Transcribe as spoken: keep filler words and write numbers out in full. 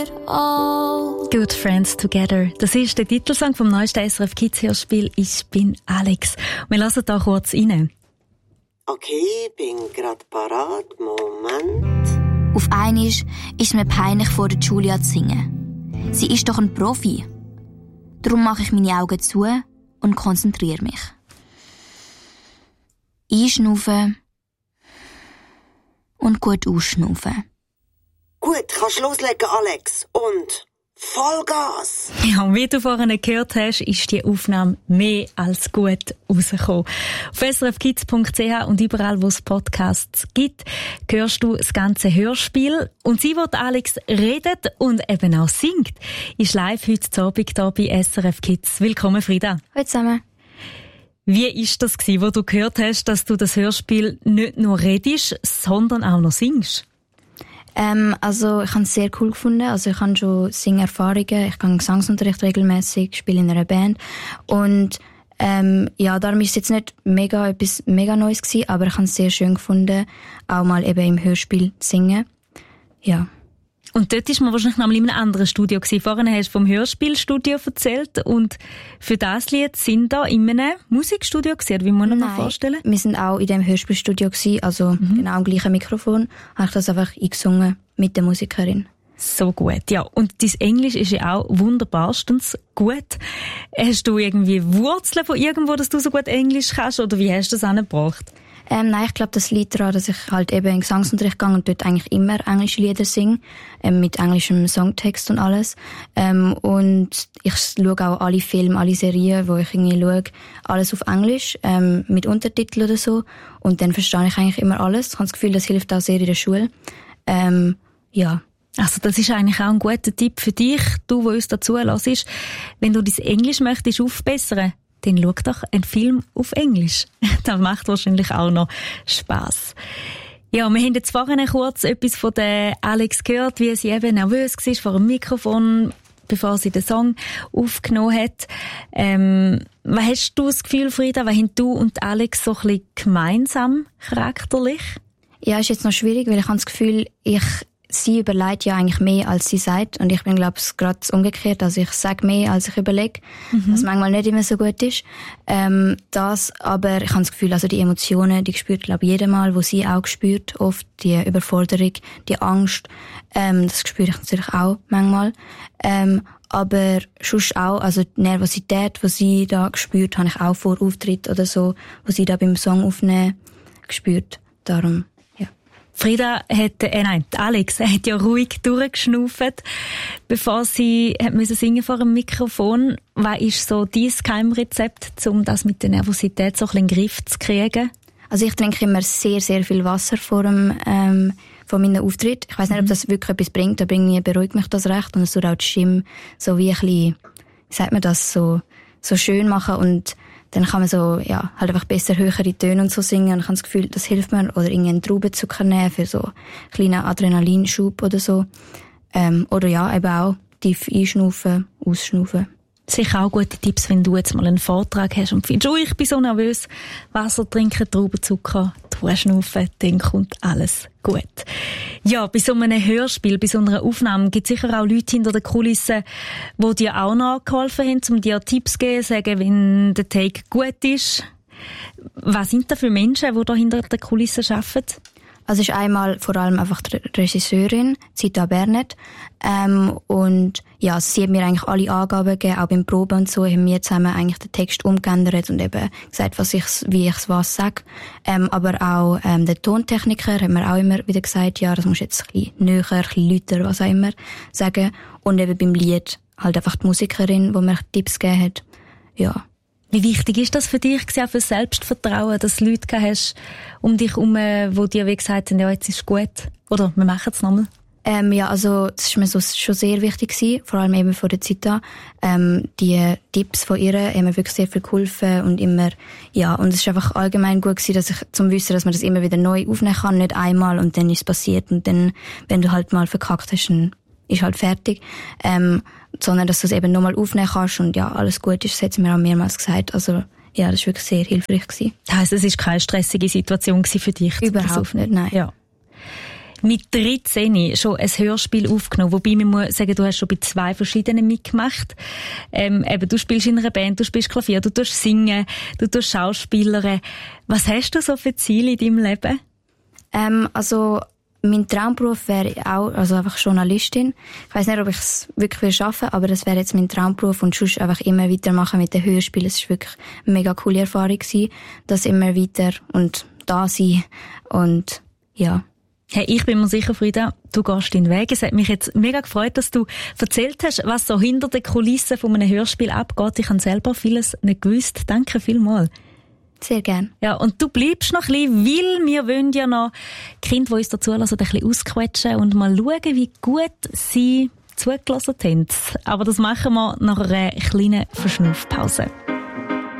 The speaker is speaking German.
Good Friends Together. Das ist der Titelsong vom neuesten S R F Kids Hörspiel «Ich bin Alex». Wir lassen da kurz rein. Okay, bin grad parat. Moment. Auf einmal ist es mir peinlich, vor der Julia zu singen. Sie ist doch ein Profi. Darum mache ich meine Augen zu und konzentriere mich. Einschnaufen und gut ausschnaufen. Gut, kannst loslegen, Alex. Und Vollgas! Ja, wie du vorhin gehört hast, ist die Aufnahme mehr als gut rausgekommen. Auf s r f kids punkt c h und überall, wo es Podcasts gibt, hörst du das ganze Hörspiel. Und sie, wo Alex redet und eben auch singt, ist live heute Abend hier bei S R F Kids. Willkommen, Frida. Hallo zusammen. Wie ist das gewesen, wo du gehört hast, dass du das Hörspiel nicht nur redest, sondern auch noch singst? Ähm, also ich habe es sehr cool gefunden. Also ich habe schon Singerfahrungen, ich gehe Gesangsunterricht regelmäßig, spiele in einer Band und ähm, ja, darum ist es jetzt nicht mega etwas mega Neues gewesen, aber ich habe es sehr schön gefunden, auch mal eben im Hörspiel zu singen. Ja. Und dort war man wahrscheinlich noch mal in einem anderen Studio gewesen. Vorhin hast du vom Hörspielstudio erzählt und für das Lied sind da in einem Musikstudio gewesen, wie muss man sich vorstellen? Wir sind auch in dem Hörspielstudio gewesen, also mhm. genau am gleichen Mikrofon, habe ich das einfach eingesungen mit der Musikerin. So gut, ja. Und dein Englisch ist ja auch wunderbarstens gut. Hast du irgendwie Wurzeln von irgendwo, dass du so gut Englisch kannst, oder wie hast du das angebracht? Ähm, nein, ich glaube, das liegt daran, dass ich halt eben in Gesangsunterricht gehe und dort eigentlich immer englische Lieder singe, ähm, mit englischem Songtext und alles. Ähm, und ich schaue auch alle Filme, alle Serien, wo ich irgendwie schaue, alles auf Englisch, ähm, mit Untertiteln oder so. Und dann verstehe ich eigentlich immer alles. Ich habe das Gefühl, das hilft auch sehr in der Schule. Ähm, ja. Also das ist eigentlich auch ein guter Tipp für dich, du, der uns dazu hörst. Wenn du dein Englisch möchtest aufbessern, dann schau doch einen Film auf Englisch. Das macht wahrscheinlich auch noch Spass. Ja, wir haben jetzt vorhin kurz etwas von der Alex gehört, wie sie eben nervös war vor dem Mikrofon, bevor sie den Song aufgenommen hat. Ähm, was hast du das Gefühl, Frida, was haben du und Alex so ein bisschen gemeinsam charakterlich? Ja, ist jetzt noch schwierig, weil ich habe das Gefühl, ich sie überlegt ja eigentlich mehr, als sie sagt. Und ich bin, glaube ich, gerade umgekehrt. Also ich sage mehr, als ich überlege. Mhm. Was manchmal nicht immer so gut ist. Ähm, das, aber ich habe das Gefühl, also die Emotionen, die spürt, glaube ich, jeder Mal, wo sie auch spürt. Oft die Überforderung, die Angst. Ähm, das spüre ich natürlich auch manchmal. Ähm, aber sonst auch, also die Nervosität, die sie da gespürt, habe ich auch vor Auftritt oder so, wo sie da beim Song aufnehmen, gespürt. Darum. Frida hat, äh, nein, Alex hat ja ruhig durchgeschnauft, bevor sie hat müssen singen vor dem Mikrofon. Was ist so dein Geheimrezept, um das mit der Nervosität so ein bisschen in den Griff zu kriegen? Also ich trinke immer sehr, sehr viel Wasser vor dem, ähm, vor meinem Auftritt. Ich weiss nicht, ob das wirklich etwas bringt, aber irgendwie beruhigt mich das recht und es tut auch die Stimme so wie ein bisschen, wie sagt man das, so, so schön machen und dann kann man so, ja, halt einfach besser höhere Töne und so singen. Und ich habe das Gefühl, das hilft mir. Oder irgendeinen Traubenzucker nehmen für so einen kleinen Adrenalinschub oder so. Ähm, oder ja, eben auch tief einschnaufen, ausschnaufen. Sicher auch gute Tipps, wenn du jetzt mal einen Vortrag hast und findest, oh, ich bin so nervös. Wasser trinken, Traubenzucker, durchschnaufen, dann kommt alles gut. Ja, bei so einem Hörspiel, bei so einer Aufnahme gibt es sicher auch Leute hinter den Kulissen, die dir auch noch geholfen haben, um dir Tipps zu geben, sagen, wenn der Take gut ist. Was sind da für Menschen, die da hinter den Kulissen arbeiten? Also es ist einmal vor allem einfach die Regisseurin, Zita Bernet. Ähm, und ja, sie hat mir eigentlich alle Angaben gegeben, auch beim Proben und so, haben wir zusammen eigentlich den Text umgeändert und eben gesagt, was ich, wie ich was sage. Ähm, aber auch ähm, der Tontechniker hat mir auch immer wieder gesagt, ja, das musst du jetzt ein bisschen näher, ein bisschen lauter, was auch immer, sagen. Und eben beim Lied halt einfach die Musikerin, die mir Tipps gegeben hat. Ja. Wie wichtig ist das für dich, auch für Selbstvertrauen, dass du Leute hast um dich herum, die dir wie gesagt haben, ja, jetzt ist gut, oder wir machen es nochmal? Ähm, ja, also das ist mir so schon sehr wichtig gewesen, vor allem eben von der Zita. Ähm, die Tipps von ihr haben mir wirklich sehr viel geholfen und immer, ja, und es ist einfach allgemein gut gewesen, dass ich zum Wissen, dass man das immer wieder neu aufnehmen kann, nicht einmal und dann ist es passiert und dann, wenn du halt mal verkackt hast, dann ist halt fertig. Ähm, sondern dass du es eben nochmal aufnehmen kannst und ja, alles gut ist, das hat sie mir auch mehrmals gesagt. Also ja, das war wirklich sehr hilfreich gewesen. Das heisst, es war keine stressige Situation für dich? Überhaupt nicht, nein. Ja. mit dreizehn schon ein Hörspiel aufgenommen. Wobei, man muss sagen, du hast schon bei zwei verschiedenen mitgemacht. Ähm, eben, du spielst in einer Band, du spielst Klavier, du tust singen, du tust Schauspielern. Was hast du so für Ziele in deinem Leben? Ähm, also, mein Traumberuf wäre auch, also einfach Journalistin. Ich weiss nicht, ob ich es wirklich schaffen will, aber das wäre jetzt mein Traumberuf und sonst einfach immer weitermachen mit den Hörspielen. Es war wirklich eine mega coole Erfahrung gewesen, das immer weiter und da sein und, ja. Hey, ich bin mir sicher, Frieda, du gehst deinen Weg. Es hat mich jetzt mega gefreut, dass du erzählt hast, was so hinter den Kulissen von einem Hörspiel abgeht. Ich habe selber vieles nicht gewusst. Danke vielmals. Sehr gern. Ja, und du bleibst noch ein bisschen, weil wir wollen ja noch die Kinder, die uns dazu lassen, ein bisschen ausquetschen und mal schauen, wie gut sie zugelassen haben. Aber das machen wir nach einer kleinen Verschnaufpause.